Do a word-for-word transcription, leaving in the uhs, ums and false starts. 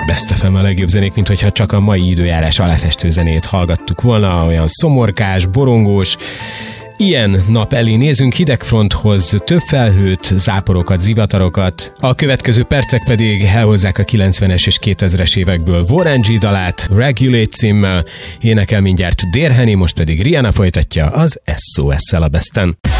Best ef em a legjobb zenék, mint hogyha csak a mai időjárás aláfestő zenét hallgattuk volna, olyan szomorkás, borongós. Ilyen nap elé nézünk, hidegfronthoz több felhőt, záporokat, zivatarokat. A következő percek pedig elhozzák a kilencvenes és kétezres évekből Warren G dalát, Regulate címmel, énekel mindjárt Dear Henny, most pedig Rihanna folytatja az es o es-szel a Besten.